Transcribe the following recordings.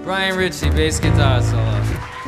Brian Ritchie, bass guitar solo.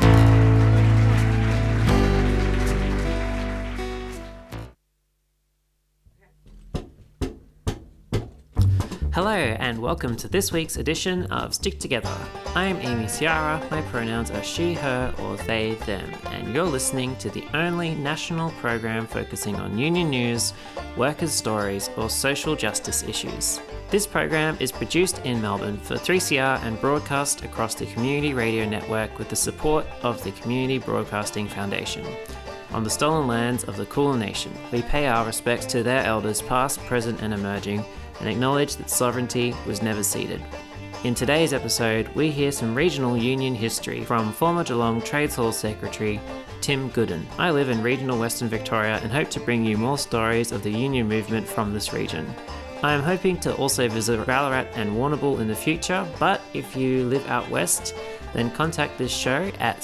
Hello and welcome to this week's edition of Stick Together. I am Amy Ciara, my pronouns are she, her or they, them, and you're listening to the only national program focusing on union news, workers' stories or social justice issues. This program is produced in Melbourne for 3CR and broadcast across the Community Radio Network with the support of the Community Broadcasting Foundation. On the stolen lands of the Kulin Nation, we pay our respects to their elders past, present and emerging, and acknowledge that sovereignty was never ceded. In today's episode, we hear some regional union history from former Geelong Trades Hall Secretary Tim Gooden. I live in regional Western Victoria and hope to bring you more stories of the union movement from this region. I am hoping to also visit Ballarat and Warrnambool in the future, but if you live out west, then contact this show at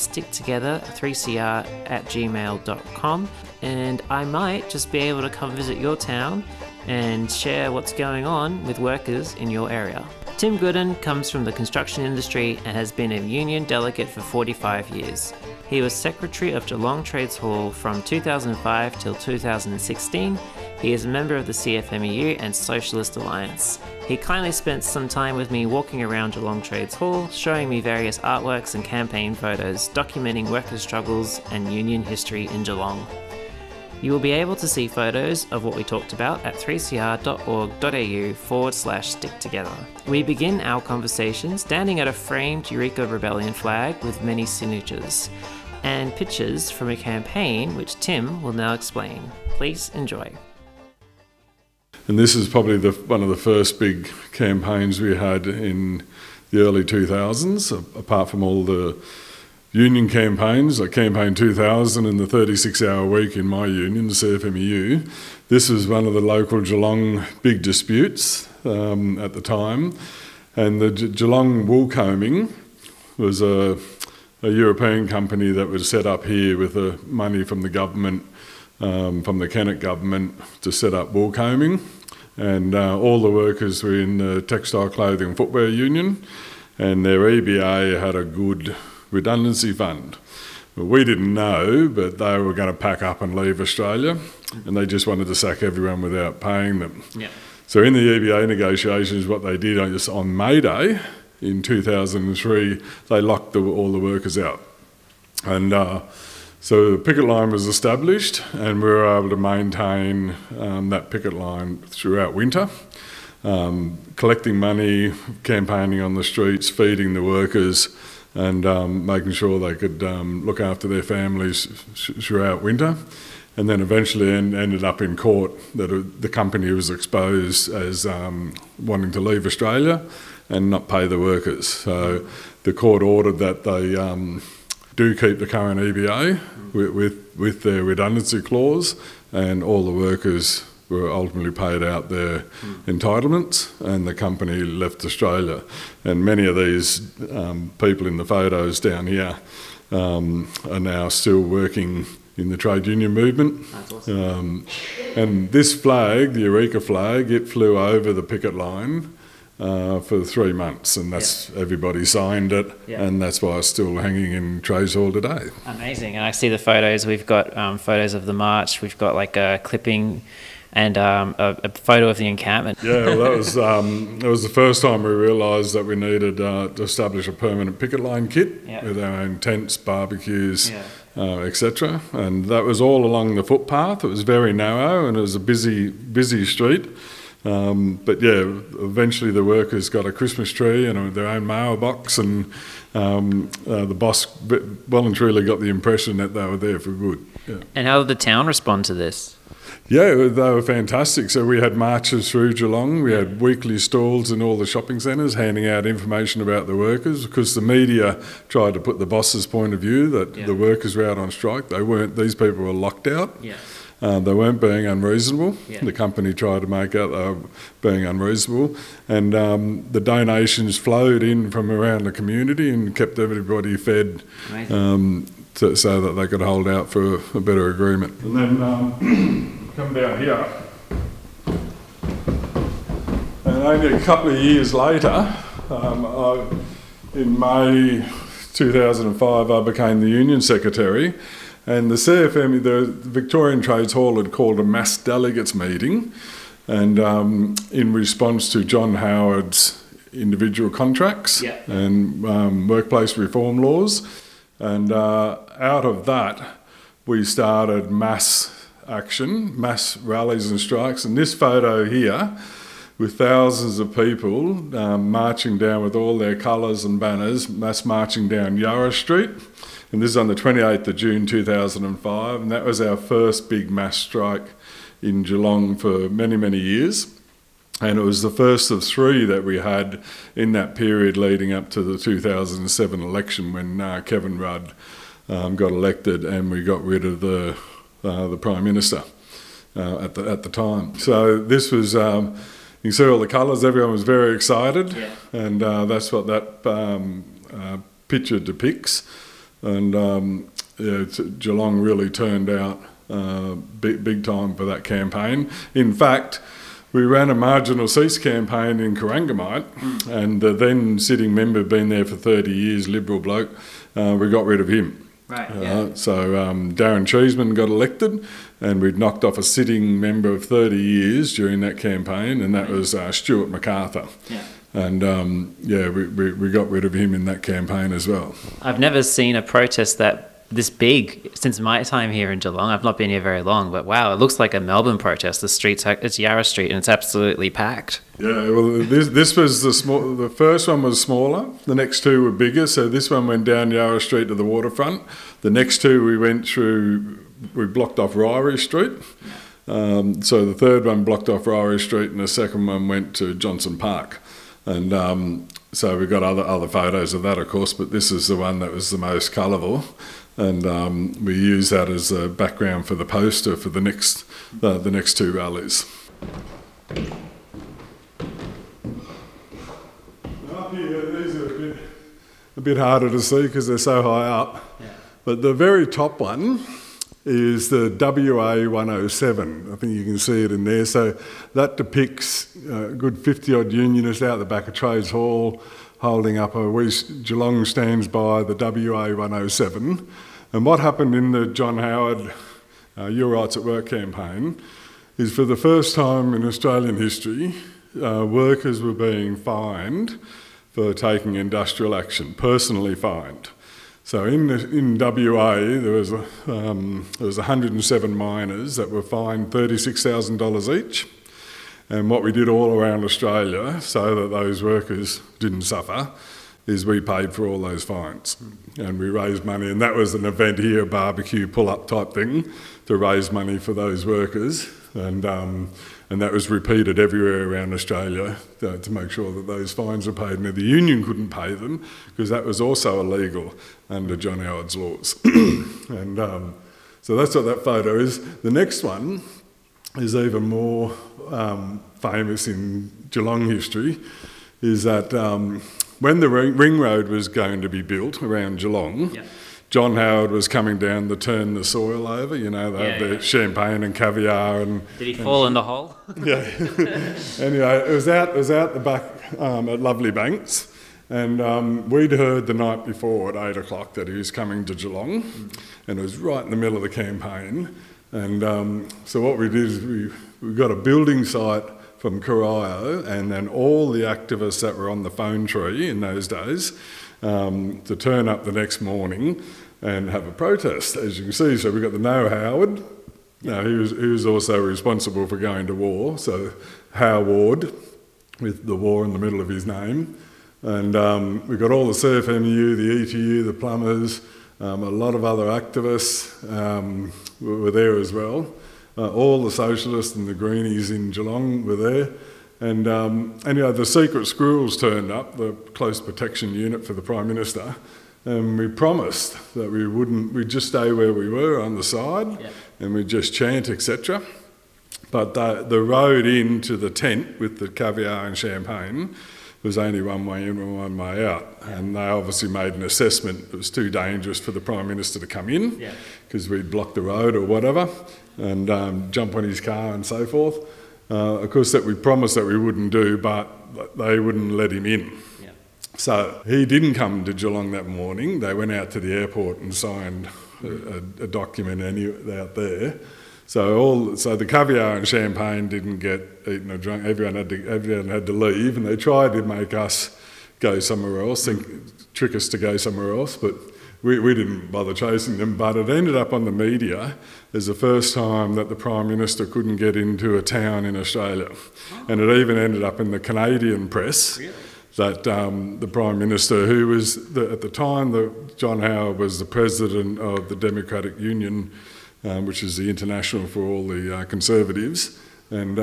sticktogether3cr@gmail.com and I might just be able to come visit your town and share what's going on with workers in your area. Tim Gooden comes from the construction industry and has been a union delegate for 45 years. He was Secretary of Geelong Trades Hall from 2005 till 2016. He is a member of the CFMEU and Socialist Alliance. He kindly spent some time with me walking around Geelong Trades Hall, showing me various artworks and campaign photos documenting workers' struggles and union history in Geelong. You will be able to see photos of what we talked about at 3cr.org.au/sticktogether. We begin our conversation standing at a framed Eureka Rebellion flag with many signatures and pictures from a campaign which Tim will now explain. Please enjoy. And this is probably one of the first big campaigns we had in the early 2000s, apart from all the union campaigns, like Campaign 2000 and the 36-hour week in my union, the CFMEU. This was one of the local Geelong big disputes at the time. And the Geelong Wool Combing was a European company that was set up here with the money from the government, from the Kennett government, to set up wool combing. And all the workers were in the Textile Clothing and Footwear Union, and their EBA had a good redundancy fund. Well, we didn't know, but they were going to pack up and leave Australia, and they just wanted to sack everyone without paying them. Yeah. So in the EBA negotiations, what they did on May Day in 2003, they locked all the workers out. And so the picket line was established, and we were able to maintain that picket line throughout winter, collecting money, campaigning on the streets, feeding the workers, and making sure they could look after their families throughout winter. And then eventually ended up in court that the company was exposed as wanting to leave Australia and not pay the workers. So the court ordered that they do keep the current EBA with their redundancy clause, and all the workers were ultimately paid out their entitlements, and the company left Australia. And many of these people in the photos down here are now still working in the trade union movement. That's awesome. And this flag, the Eureka flag, it flew over the picket line for 3 months, and that's everybody signed it, and that's why it's still hanging in Trades Hall today. Amazing. And I see the photos. We've got photos of the march. We've got like a clipping and a photo of the encampment. Yeah, well, that was the first time we realised that we needed to establish a permanent picket line kit with our own tents, barbecues, etc. And that was all along the footpath. It was very narrow and it was a busy street. But yeah, eventually the workers got a Christmas tree and their own mailbox, and the boss well and truly got the impression that they were there for good. Yeah. And how did the town respond to this? Yeah, they were fantastic. So we had marches through Geelong. We had weekly stalls in all the shopping centres handing out information about the workers, because the media tried to put the boss's point of view that the workers were out on strike. They weren't. These people were locked out. Yeah. They weren't being unreasonable. Yeah. The company tried to make out they were being unreasonable. And the donations flowed in from around the community and kept everybody fed so that they could hold out for a better agreement. And then come down here. And only a couple of years later, in May 2005, I became the Union Secretary, and the CFM, the Victorian Trades Hall, had called a mass delegates meeting, and in response to John Howard's individual contracts and workplace reform laws, and out of that we started mass action, mass rallies and strikes. And this photo here, with thousands of people marching down with all their colours and banners, mass marching down Yarra Street. And this is on the 28th of June 2005, and that was our first big mass strike in Geelong for many, many years. And it was the first of three that we had in that period leading up to the 2007 election, when Kevin Rudd got elected and we got rid of the Prime Minister at the time. So this was, you can see all the colours, everyone was very excited, and that's what that picture depicts. And Geelong really turned out big time for that campaign. In fact, we ran a marginal seats campaign in Corangamite, and the then sitting member, been there for 30 years, Liberal bloke, we got rid of him. Right, So Darren Cheeseman got elected, and we'd knocked off a sitting member of 30 years during that campaign, and that was Stuart MacArthur. And we got rid of him in that campaign as well. I've never seen a protest this big since my time here in Geelong. I've not been here very long, but wow, it looks like a Melbourne protest. The streets, it's Yarra Street, and it's absolutely packed. Yeah, well, this was the first one was smaller. The next two were bigger. So this one went down Yarra Street to the waterfront. The next two we blocked off Ryrie Street. So the third one blocked off Ryrie Street, and the second one went to Johnson Park. And so we've got other photos of that, of course, but this is the one that was the most colourful. And we use that as a background for the poster for the next two rallies. Up here, these are a bit harder to see because they're so high up. But the very top one is the WA 107. I think you can see it in there. So that depicts a good 50-odd unionists out the back of Trades Hall holding up Geelong stands by the WA 107. And what happened in the John Howard Your Rights at Work campaign is, for the first time in Australian history, workers were being fined for taking industrial action, personally fined. So in WA, there was 107 miners that were fined $36,000 each. And what we did all around Australia, so that those workers didn't suffer, is we paid for all those fines. And we raised money, and that was an event here, a barbecue pull-up type thing, to raise money for those workers. And that was repeated everywhere around Australia to make sure that those fines were paid. Now, the union couldn't pay them because that was also illegal under John Howard's laws. And so that's what that photo is. The next one is even more famous in Geelong history, is that when the ring road was going to be built around Geelong, John Howard was coming down to turn the soil over, the champagne and caviar. And did he fall in the hole? Yeah. Anyway, it was out the back at Lovely Banks, and we'd heard the night before at 8 o'clock that he was coming to Geelong, and it was right in the middle of the campaign. And so what we did is we got a building site from Corio, and then all the activists that were on the phone tree in those days to turn up the next morning and have a protest, as you can see. So we got the No Howard. Now, he was also responsible for going to war, so Howard, with the war in the middle of his name. And we got all the CFMU, the ETU, the plumbers, a lot of other activists were there as well. All the socialists and the greenies in Geelong were there. And the secret squirrels turned up, the close protection unit for the Prime Minister, and we promised that we'd just stay where we were on the side, and we'd just chant, etc. But the road into the tent with the caviar and champagne was only one way in and one way out. And they obviously made an assessment it was too dangerous for the Prime Minister to come in because we'd blocked the road or whatever and jump on his car and so forth. Of course, that we promised that we wouldn't do, but they wouldn't let him in. So he didn't come to Geelong that morning. They went out to the airport and signed a document out there. So the caviar and champagne didn't get eaten or drunk. Everyone had to leave, and they tried to make us go somewhere else, trick us to go somewhere else, but we didn't bother chasing them. But it ended up on the media as the first time that the Prime Minister couldn't get into a town in Australia. And it even ended up in the Canadian press that the Prime Minister, who was, at the time that John Howard was the President of the Democratic Union, which is the international for all the Conservatives, and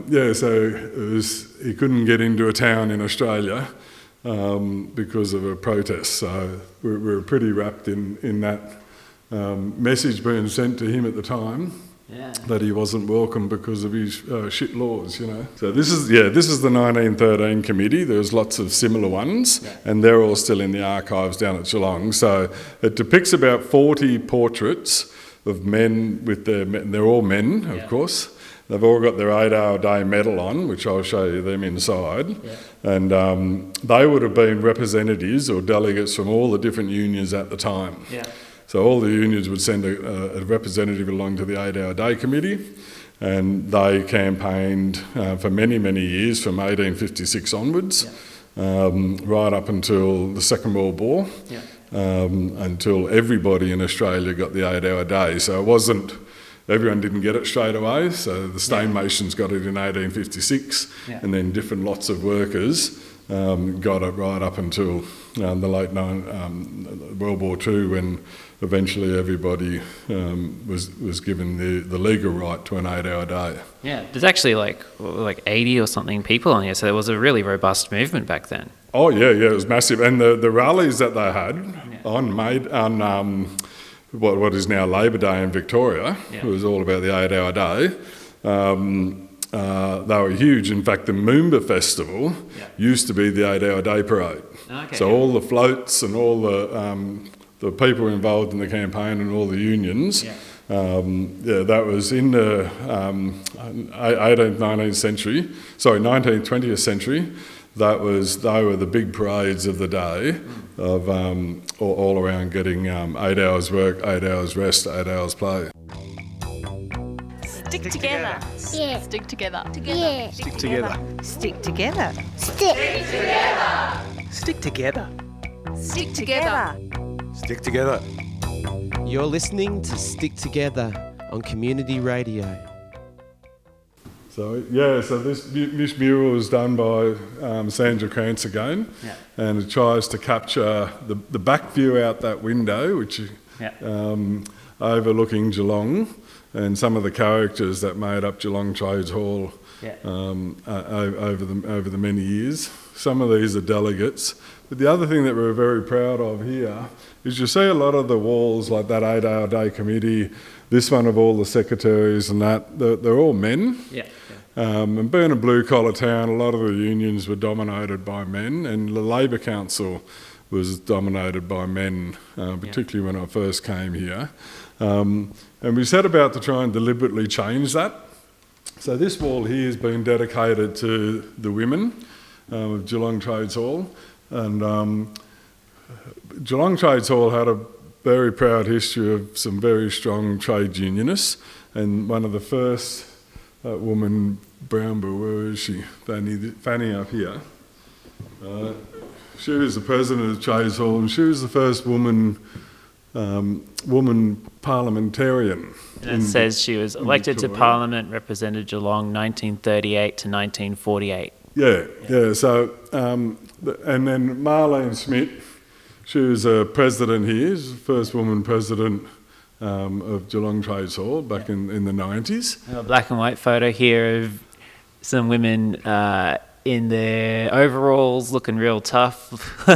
he couldn't get into a town in Australia because of a protest. So we were pretty wrapped in that message being sent to him at the time, that he wasn't welcome because of his shit laws, you know. So this is the 1913 committee. There's lots of similar ones, and they're all still in the archives down at Geelong. So it depicts about 40 portraits of men they're all men, of course. They've all got their 8-hour-day medal on, which I'll show you them inside. And they would have been representatives or delegates from all the different unions at the time. So all the unions would send a representative along to the 8-hour-day committee, and they campaigned for many, many years, from 1856 onwards, right up until the Second World War, until everybody in Australia got the 8-hour day. So it wasn't... Everyone didn't get it straight away, so the Staymations got it in 1856, and then different lots of workers got it right up until the late World War II, when eventually everybody was given the legal right to an 8-hour day. Yeah, there's actually like 80 or something people on here, so there was a really robust movement back then. Oh yeah, it was massive, and the rallies that they had on what is now Labor Day in Victoria, it was all about the 8-hour day. They were huge. In fact, the Moomba Festival used to be the 8-hour day parade. So all the floats and all the people involved in the campaign and all the unions, that was in the 18th, 19th century, 19th, 20th century. They were the big parades of the day, of all around getting 8 hours work, 8 hours rest, 8 hours play. Stick together. Yeah. Stick together. Yeah. Stick together. Stick together. Stick. Stick together. Stick together. Stick together. You're listening to Stick Together on Community Radio. So this mural was done by Sandra Krantz again, and it tries to capture the back view out that window, which overlooking Geelong, and some of the characters that made up Geelong Trades Hall over the many years. Some of these are delegates, but the other thing that we're very proud of here is you see a lot of the walls, like that 8-hour day committee, this one of all the secretaries and that, they're all men. And being a blue-collar town, a lot of the unions were dominated by men, and the Labor Council was dominated by men, particularly when I first came here. And we set about to try and deliberately change that. So this wall here has been dedicated to the women of Geelong Trades Hall. And Geelong Trades Hall had a very proud history of some very strong trade unionists, and one of the first woman, Brownbill, where is she? Fanny up here. She was the president of Trades Hall, and she was the first woman parliamentarian. And it says she was elected to Parliament, represented Geelong 1938 to 1948. So, and then Marlene Smith, she was a president here, she's the first woman president of Geelong Trades Hall back in the 90s. A black and white photo here of some women in their overalls looking real tough.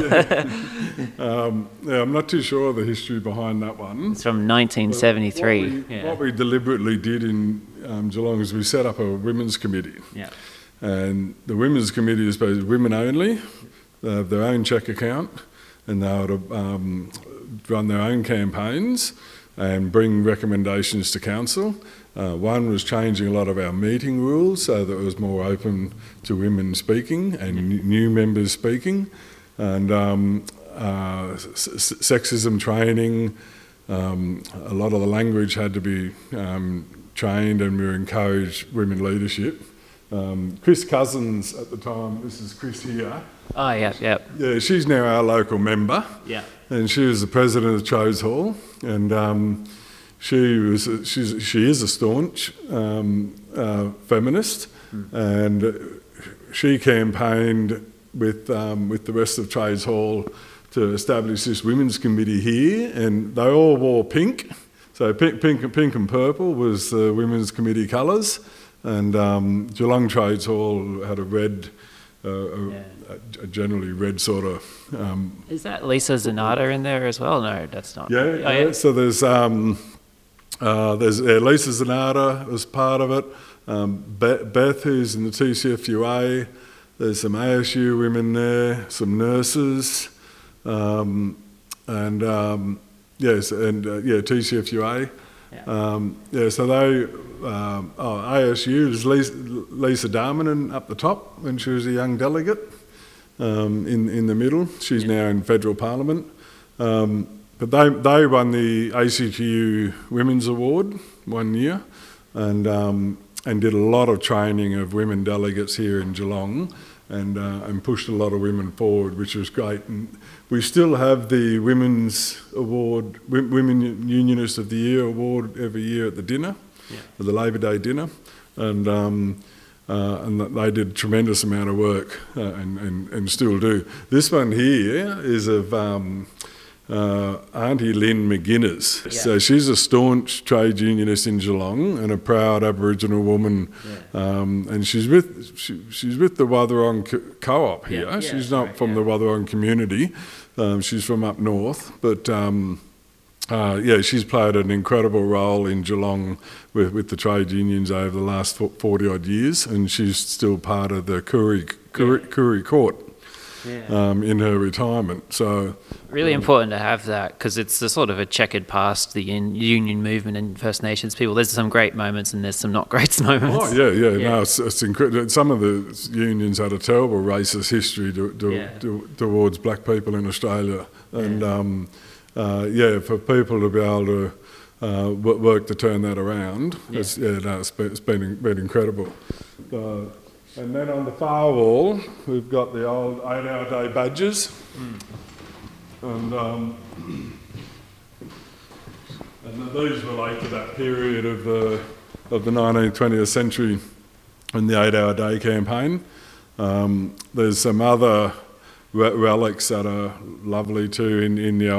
I'm not too sure of the history behind that one. It's from 1973. What we deliberately did in Geelong is we set up a women's committee. And the women's committee is basically women only. They have their own cheque account, and they would run their own campaigns and bring recommendations to council. One was changing a lot of our meeting rules so that it was more open to women speaking and new members speaking. and sexism training. A lot of the language had to be trained, and we encouraged women leadership. Chris Cousins at the time, this is Chris here. Oh, yeah. Yeah, she's now our local member. Yeah. And she was the president of Chose Hall, and she is a staunch feminist, and she campaigned with the rest of Trades Hall to establish this women's committee here, and they all wore pink. So pink and purple was the women's committee colours, and Geelong Trades Hall had a red, a generally red sort of. Is that Lisa Zanata in there as well? No, that's not. Yeah. Oh, yeah. So there's Lisa Zanata was part of it. Beth, who's in the TCFUA. There's some ASU women there, some nurses, TCFUA. Yeah. So they, ASU is Lisa Darmanin up the top when she was a young delegate, in the middle. She's now in federal parliament. But they won the ACTU Women's Award one year, and did a lot of training of women delegates here in Geelong, and pushed a lot of women forward, which was great. And we still have the Women's Award, Women Unionist of the Year award every year at the dinner, at the Labor Day dinner, and they did a tremendous amount of work, and still do. This one here is of Auntie Lynn McGuinness. Yeah. So she's a staunch trade unionist in Geelong and a proud Aboriginal woman, and she's with the Wathaurong Co-op here. Yeah. She's not from the Wathaurong community. She's from up north, but she's played an incredible role in Geelong with the trade unions over the last 40 odd years, and she's still part of the Koori Court. In her retirement. So really important to have that, because it's a sort of a checkered past, the union movement and First Nations people. There's some great moments and there's some not great moments. Oh yeah. No, it's incredible. Some of the unions had a terrible racist history towards black people in Australia, and for people to be able to work to turn that around, it's been incredible. And then on the far wall, we've got the old 8-hour day badges, and these relate to that period of the 19th, 20th century and the 8-hour day campaign. There's some other relics that are lovely too in the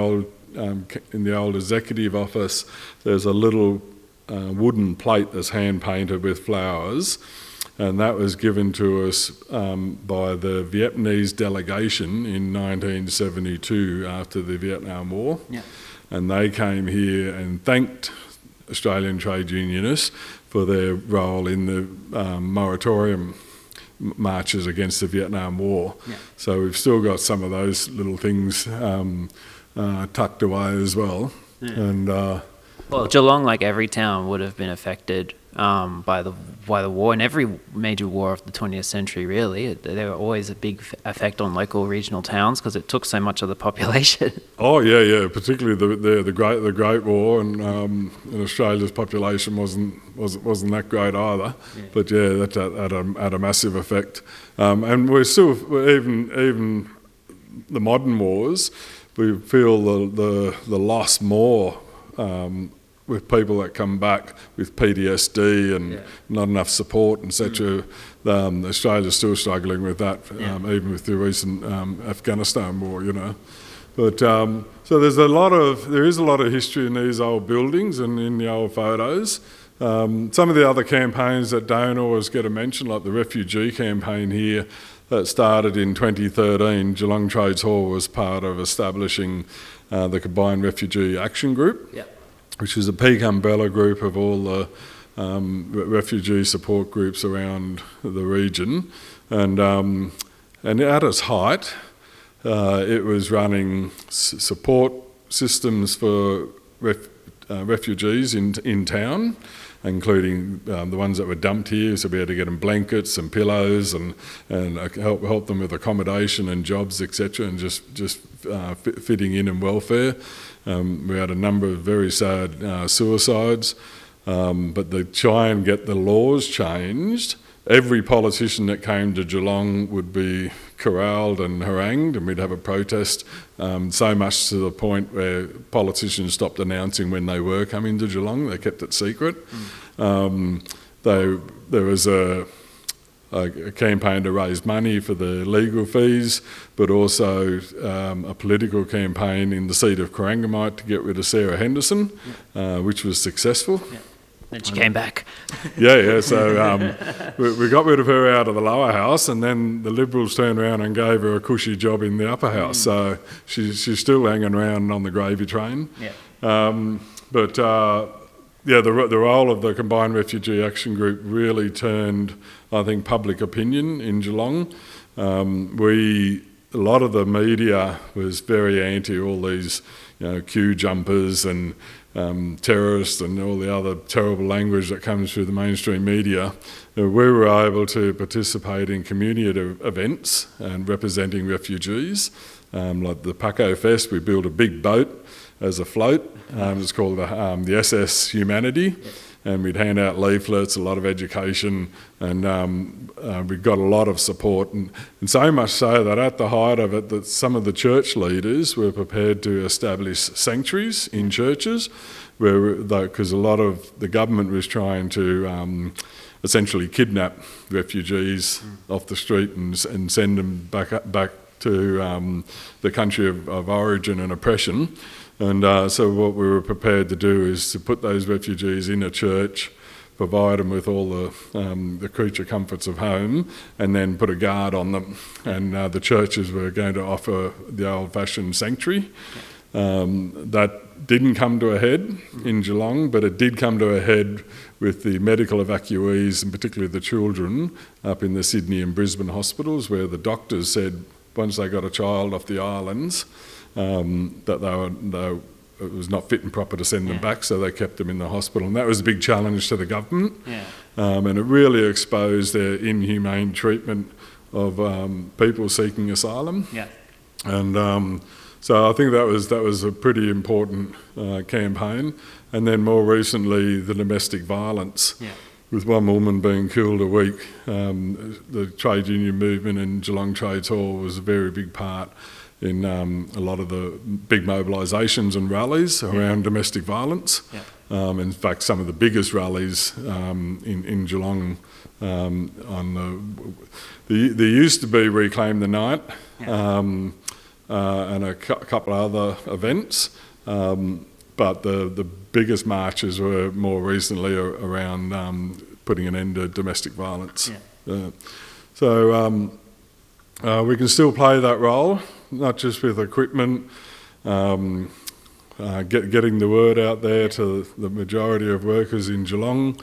old executive office. There's a little wooden plate that's hand painted with flowers. And that was given to us by the Vietnamese delegation in 1972 after the Vietnam War. Yeah. And they came here and thanked Australian trade unionists for their role in the moratorium marches against the Vietnam War. Yeah. So we've still got some of those little things tucked away as well. Yeah. And well, Geelong, like every town, would have been affected by the war, and every major war of the 20th century, really. There were always a big effect on local regional towns because it took so much of the population. Oh yeah, particularly the Great War, and Australia's population wasn't that great either. Yeah. But that had a massive effect, and we're even the modern wars. We feel the loss more. With people that come back with PTSD and not enough support, etc. Australia's still struggling with that, even with the recent Afghanistan war, But so there is a lot of history in these old buildings and in the old photos. Some of the other campaigns that don't always get a mention, like the refugee campaign here that started in 2013, Geelong Trades Hall was part of establishing the Combined Refugee Action Group. Yep. Which is a peak umbrella group of all the refugee support groups around the region. And at its height, it was running support systems for refugees in town, including the ones that were dumped here, so we had to get them blankets and pillows and help them with accommodation and jobs, etc., and just fitting in and welfare. We had a number of very sad suicides, but to try and get the laws changed, every politician that came to Geelong would be corralled and harangued, and we'd have a protest, so much to the point where politicians stopped announcing when they were coming to Geelong. They kept it secret. There was a campaign to raise money for the legal fees, but also a political campaign in the seat of Corangamite to get rid of Sarah Henderson, which was successful. Yeah. Then she came back. Yeah. So we got rid of her out of the lower house, and then the Liberals turned around and gave her a cushy job in the upper house. So she's still hanging around on the gravy train. Yeah. The role of the Combined Refugee Action Group really turned, I think, public opinion in Geelong. A lot of the media was very anti all these, queue jumpers and terrorists and all the other terrible language that comes through the mainstream media. We were able to participate in community events and representing refugees, like the Paco Fest. We built a big boat as a float. It's called the SS Humanity, and we'd hand out leaflets, a lot of education, and we got a lot of support, and so much so that at the height of it, that some of the church leaders were prepared to establish sanctuaries in churches, because a lot of the government was trying to essentially kidnap refugees off the street and send them back to the country of origin and oppression. And so what we were prepared to do is to put those refugees in a church, provide them with all the creature comforts of home, and then put a guard on them. And the churches were going to offer the old-fashioned sanctuary. That didn't come to a head in Geelong, but it did come to a head with the medical evacuees, and particularly the children, up in the Sydney and Brisbane hospitals, where the doctors said once they got a child off the islands, that it was not fit and proper to send them back, so they kept them in the hospital. And that was a big challenge to the government. And it really exposed their inhumane treatment of people seeking asylum. And so I think that was a pretty important campaign. And then more recently, the domestic violence, with one woman being killed a week. The trade union movement in Geelong Trades Hall was a very big part in a lot of the big mobilisations and rallies around domestic violence. In fact, some of the biggest rallies in Geelong there used to be Reclaim the Night and a couple of other events, but the biggest marches were more recently around putting an end to domestic violence. So we can still play that role, not just with equipment, getting the word out there to the majority of workers in Geelong,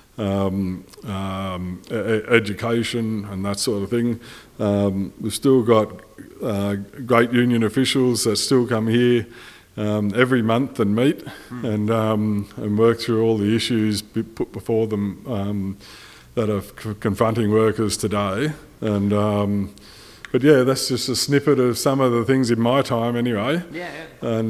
education and that sort of thing. We've still got great union officials that still come here every month and meet and work through all the issues put before them that are confronting workers today. And but yeah, that's just a snippet of some of the things in my time anyway. And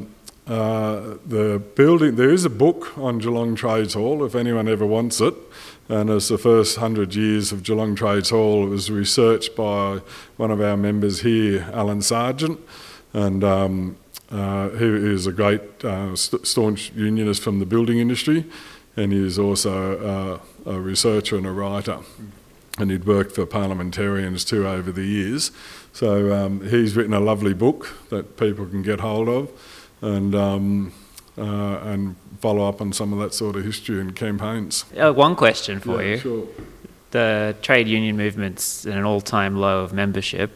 the building, there is a book on Geelong Trades Hall if anyone ever wants it, and it's the first 100 years of Geelong Trades Hall. It was researched by one of our members here, Alan Sargent, and he is a great staunch unionist from the building industry, and he is also a researcher and a writer. And he'd worked for parliamentarians too over the years. So he's written a lovely book that people can get hold of and follow up on some of that sort of history and campaigns. One question for you. Sure. The trade union movement's at an all-time low of membership.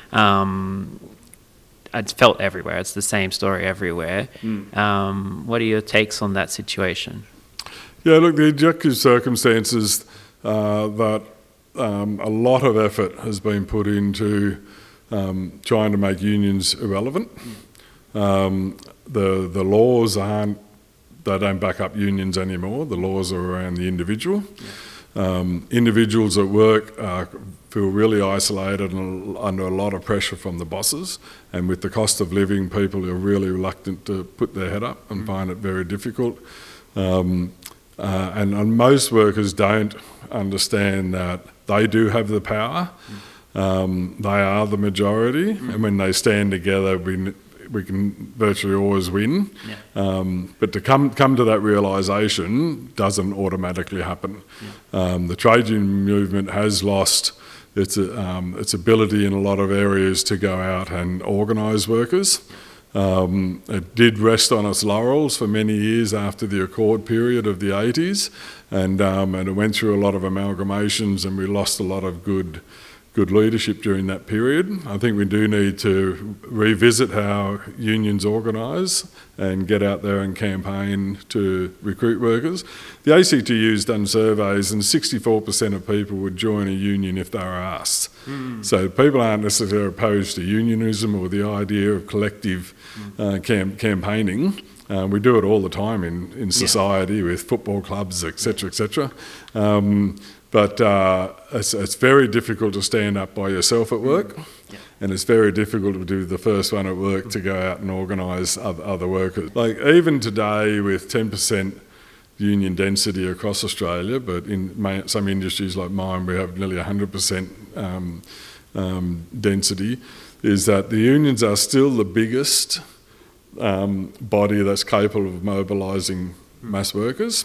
It's felt everywhere. It's the same story everywhere. What are your takes on that situation? Yeah, look, the objective circumstances that a lot of effort has been put into trying to make unions irrelevant. The laws aren't they don't back up unions anymore. The laws are around the individual. Individuals at work feel really isolated and under a lot of pressure from the bosses, and with the cost of living, people are really reluctant to put their head up and find it very difficult. And most workers don't understand that they do have the power. They are the majority, and when they stand together, we can virtually always win. But to come to that realisation doesn't automatically happen. The trade union movement has lost its ability in a lot of areas to go out and organise workers. It did rest on its laurels for many years after the Accord period of the 80s, and it went through a lot of amalgamations, and we lost a lot of good leadership during that period. I think we do need to revisit how unions organise and get out there and campaign to recruit workers. The ACTU's done surveys, and 64% of people would join a union if they were asked. So people aren't necessarily opposed to unionism or the idea of collective campaigning. We do it all the time in society with football clubs, etc., etc. But it's very difficult to stand up by yourself at work, and it's very difficult to do the first one at work to go out and organise other workers. Like even today with 10% union density across Australia, but in some industries like mine we have nearly 100% density, is that the unions are still the biggest body that's capable of mobilising mass workers.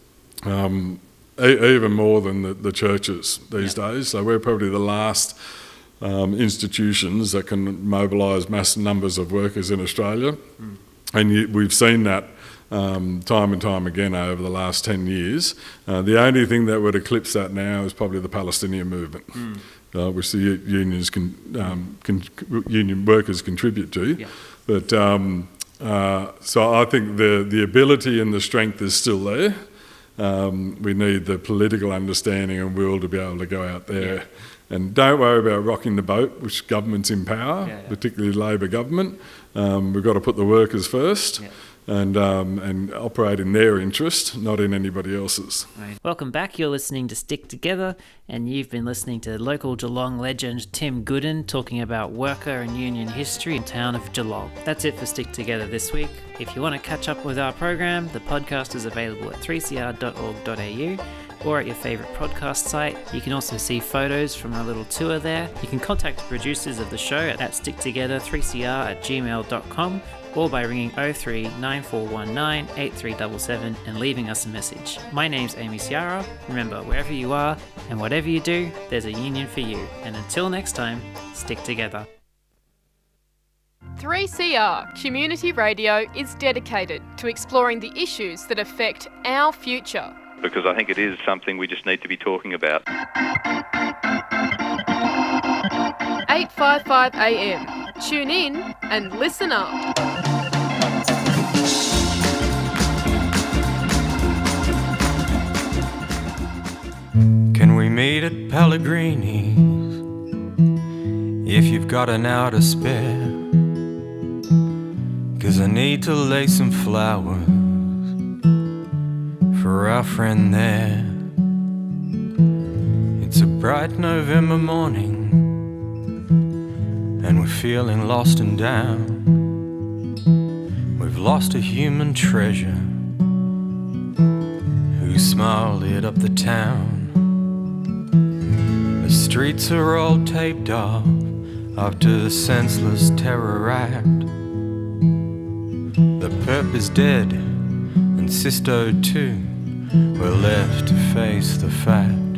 Even more than the churches these days. So we're probably the last institutions that can mobilise mass numbers of workers in Australia. And we've seen that time and time again over the last 10 years. The only thing that would eclipse that now is probably the Palestinian movement, which the unions union workers contribute to. But so I think the ability and the strength is still there. We need the political understanding and will to be able to go out there. And don't worry about rocking the boat, which government's in power, particularly Labor government. We've got to put the workers first and operate in their interest, not in anybody else's. Right. Welcome back. You're listening to Stick Together, and you've been listening to local Geelong legend Tim Gooden talking about worker and union history in the town of Geelong. That's it for Stick Together this week. If you want to catch up with our program, the podcast is available at 3cr.org.au or at your favourite podcast site. You can also see photos from our little tour there. You can contact the producers of the show at sticktogether3cr@gmail.com or by ringing 03 9419 8377 and leaving us a message. My name's Amy Ciara. Remember, wherever you are and whatever you do, there's a union for you. And until next time, stick together. 3CR Community Radio is dedicated to exploring the issues that affect our future. Because I think it is something we just need to be talking about. 855 AM. Tune in and listen up. Can we meet at Pellegrini's if you've got an hour to spare? 'Cause I need to lay some flowers for our friend there. It's a bright November morning and we're feeling lost and down. We've lost a human treasure who smiled it up the town. The streets are all taped off after the senseless terror act. The perp is dead and Sisto too. We're left to face the fact